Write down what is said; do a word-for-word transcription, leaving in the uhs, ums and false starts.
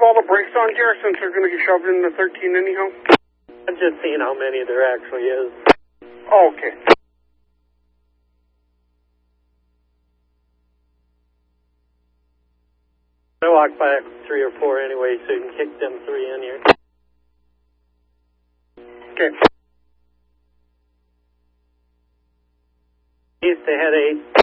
all the brakes on here since they're going to get shoved into thirteen anyhow? I'm just seeing how many there actually is. Oh, okay. I walked by three or four anyway, so you can kick them three in here. Okay. East ahead eight.